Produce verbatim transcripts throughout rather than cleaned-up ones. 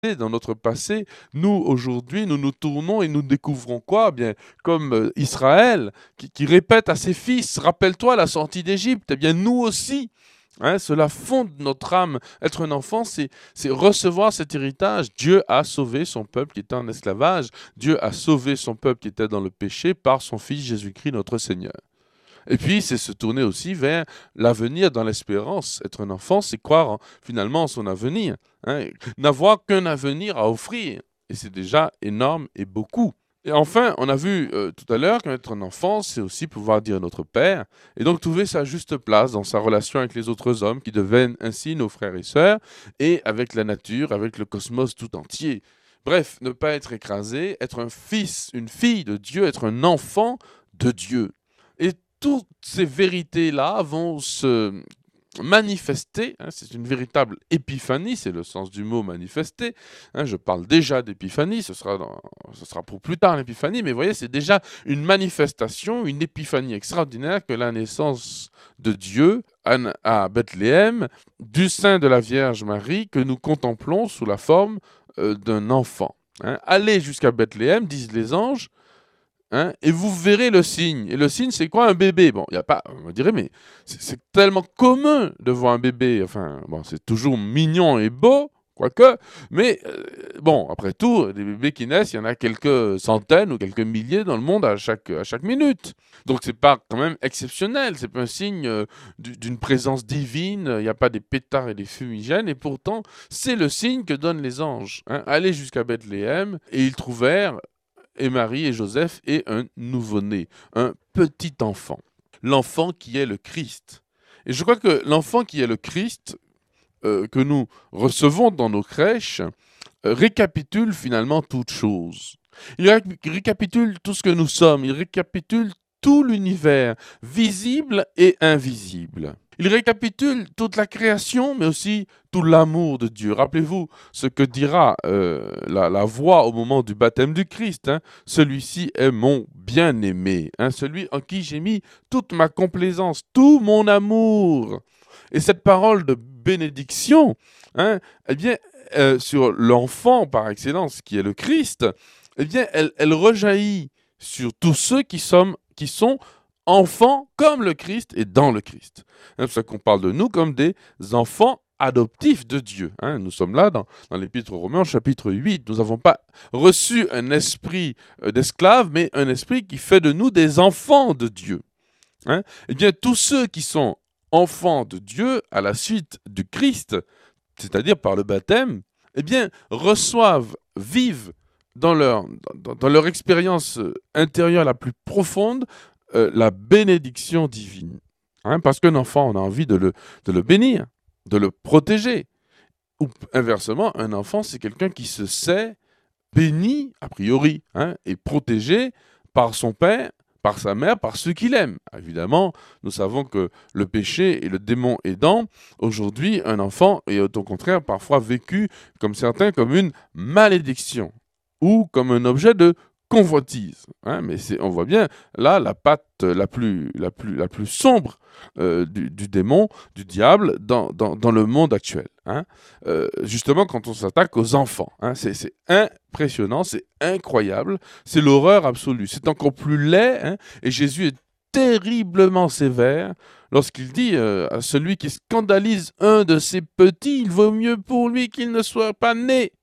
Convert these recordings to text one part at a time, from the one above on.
dans notre passé, nous, aujourd'hui, nous nous tournons et nous découvrons quoi? Eh bien, comme euh, Israël, qui, qui répète à ses fils, rappelle-toi la sortie d'Égypte, eh bien, nous aussi, hein, cela fonde notre âme. Être un enfant, c'est c'est recevoir cet héritage. Dieu a sauvé son peuple qui était en esclavage. Dieu a sauvé son peuple qui était dans le péché par son Fils Jésus-Christ, notre Seigneur. Et puis, c'est se tourner aussi vers l'avenir dans l'espérance. Être un enfant, c'est croire en- finalement en son avenir, hein. N'avoir qu'un avenir à offrir. Et c'est déjà énorme et beaucoup. Et enfin, on a vu euh, tout à l'heure qu'être un enfant, c'est aussi pouvoir dire notre Père, et donc trouver sa juste place dans sa relation avec les autres hommes qui deviennent ainsi nos frères et sœurs, et avec la nature, avec le cosmos tout entier. Bref, ne pas être écrasé, être un fils, une fille de Dieu, être un enfant de Dieu. Et toutes ces vérités-là vont se manifester, hein, c'est une véritable épiphanie, c'est le sens du mot manifester, hein, je parle déjà d'épiphanie, ce sera, dans- ce sera pour plus tard l'épiphanie, mais vous voyez, c'est déjà une manifestation, une épiphanie extraordinaire que la naissance de Dieu à, à Bethléem, du sein de la Vierge Marie, que nous contemplons sous la forme euh, d'un enfant. Hein. Allez jusqu'à Bethléem, disent les anges, hein, et vous verrez le signe. Et le signe, c'est quoi? Un bébé. Bon, il y a pas, on me dirait, mais c'est c'est tellement commun de voir un bébé. Enfin, bon, c'est toujours mignon et beau, quoique. Mais euh, bon, après tout, des bébés qui naissent, il y en a quelques centaines ou quelques milliers dans le monde à chaque, à chaque minute. Donc, c'est pas quand même exceptionnel. C'est pas un signe euh, du- d'une présence divine. Il n'y a pas des pétards et des fumigènes. Et pourtant, c'est le signe que donnent les anges. Hein. Allez jusqu'à Bethléem et ils trouvèrent et Marie et Joseph et un nouveau-né, un petit enfant. L'enfant qui est le Christ. Et je crois que l'enfant qui est le Christ, euh, que nous recevons dans nos crèches, euh, récapitule finalement toute chose. Il ré- récapitule tout ce que nous sommes, il récapitule tout l'univers, visible et invisible. Il récapitule toute la création, mais aussi tout l'amour de Dieu. Rappelez-vous ce que dira euh, la, la voix au moment du baptême du Christ, hein. Celui-ci est mon bien-aimé, hein, celui en qui j'ai mis toute ma complaisance, tout mon amour. Et cette parole de bénédiction, hein, eh bien, euh, sur l'enfant par excellence, qui est le Christ, eh bien, elle, elle rejaillit sur tous ceux qui sont, qui sont enfants comme le Christ et dans le Christ. Hein, c'est pour ça qu'on parle de nous comme des enfants adoptifs de Dieu. Hein. Nous sommes là dans, dans l'Épître aux Romains, chapitre huit. Nous n'avons pas reçu un esprit euh, d'esclave, mais un esprit qui fait de nous des enfants de Dieu. Hein. Eh bien, tous ceux qui sont enfants de Dieu à la suite du Christ, c'est-à-dire par le baptême, eh bien, reçoivent, vivent dans leur, dans, dans leur expérience euh, intérieure la plus profonde euh, la bénédiction divine. Hein, parce qu'un enfant, on a envie de le, de le bénir, de le protéger. Ou inversement, un enfant, c'est quelqu'un qui se sait béni, a priori, hein, et protégé par son père, par sa mère, par ceux qu'il aime. Évidemment, nous savons que le péché et le démon aidant, aujourd'hui, un enfant est au contraire parfois vécu, comme certains, comme une malédiction ou comme un objet de convoitise. Hein, mais c'est, on voit bien là la patte la plus, la plus, la plus sombre euh, du, du démon, du diable, dans, dans, dans le monde actuel. Hein. Euh, justement, quand on s'attaque aux enfants, hein, c'est, c'est impressionnant, c'est incroyable, c'est l'horreur absolue. C'est encore plus laid, hein, et Jésus est terriblement sévère lorsqu'il dit euh, à celui qui scandalise un de ses petits, il vaut mieux pour lui qu'il ne soit pas né.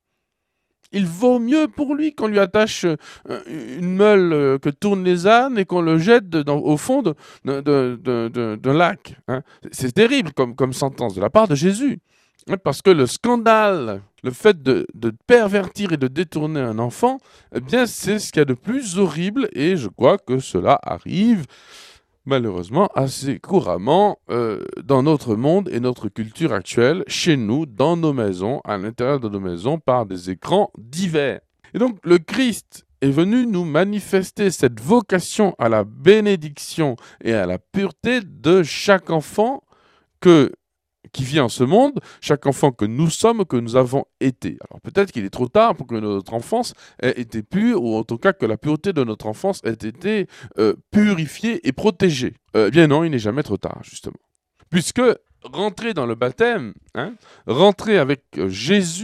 Il vaut mieux pour lui qu'on lui attache euh, une meule euh, que tournent les ânes et qu'on le jette de- dans- au fond de- de- de- de- de- d'un lac. Hein. C'est terrible comme, comme sentence de la part de Jésus. Hein, parce que le scandale, le fait de, de pervertir et de détourner un enfant, eh bien, c'est ce qu'il y a de plus horrible et je crois que cela arrive malheureusement assez couramment euh, dans notre monde et notre culture actuelle, chez nous, dans nos maisons, à l'intérieur de nos maisons, par des écrans divers. Et donc le Christ est venu nous manifester cette vocation à la bénédiction et à la pureté de chaque enfant que qui vit en ce monde, chaque enfant que nous sommes, que nous avons été. Alors peut-être qu'il est trop tard pour que notre enfance ait été pure, ou en tout cas que la pureté de notre enfance ait été euh, purifiée et protégée. Euh, eh bien non, il n'est jamais trop tard, justement. Puisque rentrer dans le baptême, hein, rentrer avec euh, Jésus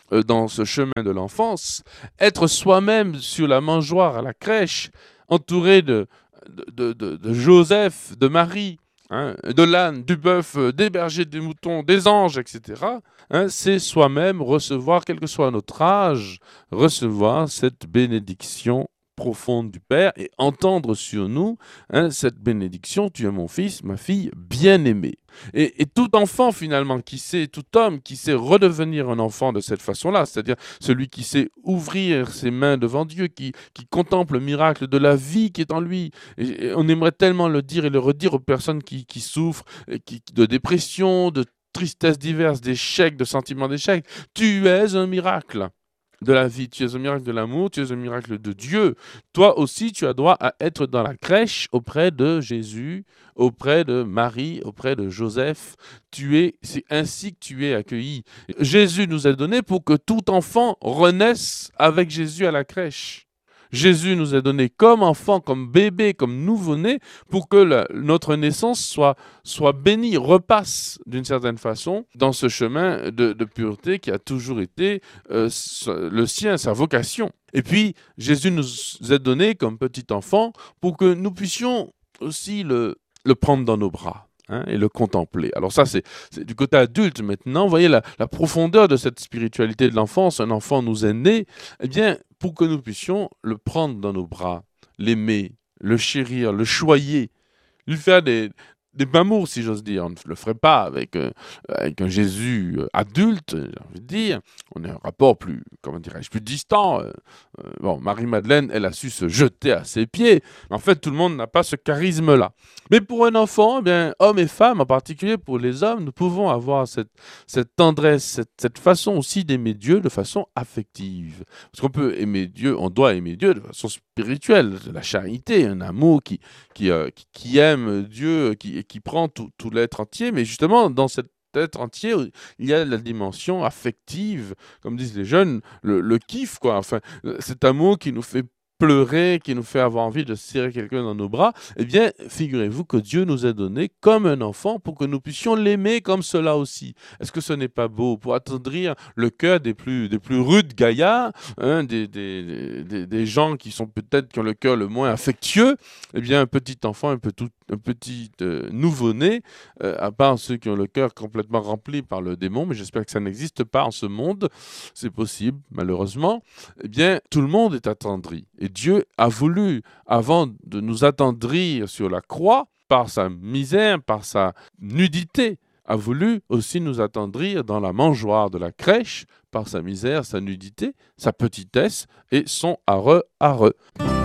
euh, dans ce chemin de l'enfance, être soi-même sur la mangeoire à la crèche, entouré de, de, de, de Joseph, de Marie, hein, de l'âne, du bœuf, euh, des bergers, des moutons, des anges, et cetera, hein, c'est soi-même recevoir, quel que soit notre âge, recevoir cette bénédiction profonde du Père et entendre sur nous hein, cette bénédiction, tu es mon fils, ma fille bien-aimée. Et, et tout enfant finalement qui sait, tout homme qui sait redevenir un enfant de cette façon-là, c'est-à-dire celui qui sait ouvrir ses mains devant Dieu, qui, qui contemple le miracle de la vie qui est en lui. Et, et on aimerait tellement le dire et le redire aux personnes qui, qui souffrent et qui, de dépression, de tristesse diverses, d'échecs, de sentiments d'échec. Tu es un miracle de la vie, tu es un miracle de l'amour, tu es un miracle de Dieu. Toi aussi, tu as droit à être dans la crèche auprès de Jésus, auprès de Marie, auprès de Joseph. Tu es, c'est ainsi que tu es accueilli. Jésus nous a donné pour que tout enfant renaisse avec Jésus à la crèche. Jésus nous a donné comme enfant, comme bébé, comme nouveau-né, pour que la, notre naissance soit, soit bénie, repasse d'une certaine façon dans ce chemin de, de pureté qui a toujours été euh, le sien, sa vocation. Et puis, Jésus nous a donné comme petit enfant pour que nous puissions aussi le, le prendre dans nos bras. Hein, et le contempler. Alors ça, c'est, c'est du côté adulte maintenant. Vous voyez la, la profondeur de cette spiritualité de l'enfance. Un enfant nous est né, eh bien, pour que nous puissions le prendre dans nos bras, l'aimer, le chérir, le choyer, lui faire des, des amours, si j'ose dire. On ne le ferait pas avec, euh, avec un Jésus euh, adulte, j'ai envie de dire. On a un rapport plus, comment dirais-je, plus distant. Euh, euh, bon, Marie-Madeleine, elle a su se jeter à ses pieds. Mais en fait, tout le monde n'a pas ce charisme-là. Mais pour un enfant, eh bien, hommes et femmes, en particulier pour les hommes, nous pouvons avoir cette, cette tendresse, cette, cette façon aussi d'aimer Dieu de façon affective. Parce qu'on peut aimer Dieu, on doit aimer Dieu de façon spirituelle, de la charité, un amour qui, qui, euh, qui, qui aime Dieu, qui, qui prend tout, tout l'être entier. Mais justement, dans cet être entier, il y a la dimension affective, comme disent les jeunes, le, le kiff, quoi. Enfin, cet amour qui nous fait pleurer, qui nous fait avoir envie de serrer quelqu'un dans nos bras, eh bien, figurez-vous que Dieu nous a donné comme un enfant pour que nous puissions l'aimer comme cela aussi. Est-ce que ce n'est pas beau pour attendrir le cœur des plus, des plus rudes gaillards, hein, des, des, des, des gens qui sont peut-être qui ont le cœur le moins affectueux, eh bien, un petit enfant, un, peu tout, un petit euh, nouveau-né, euh, à part ceux qui ont le cœur complètement rempli par le démon, mais j'espère que ça n'existe pas en ce monde, c'est possible, malheureusement, eh bien, tout le monde est attendri. Et Dieu a voulu, avant de nous attendrir sur la croix, par sa misère, par sa nudité, a voulu aussi nous attendrir dans la mangeoire de la crèche, par sa misère, sa nudité, sa petitesse et son arreux arreux.